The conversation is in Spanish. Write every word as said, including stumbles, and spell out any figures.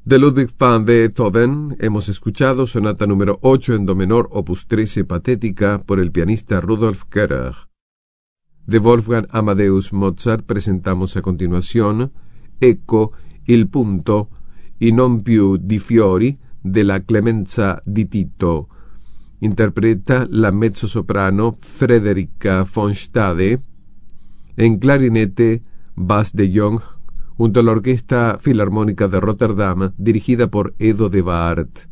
De Ludwig van Beethoven hemos escuchado sonata número ocho en do menor, opus trece, patética, por el pianista Rudolf Köhler. De Wolfgang Amadeus Mozart presentamos a continuación Ecco il punto i non più di fiori della Clemenza di Tito. Interpreta la mezzosoprano Frederica von Stade, en clarinete Bas de Jong, junto a la Orquesta Filarmónica de Rotterdam, dirigida por Edo de Waard.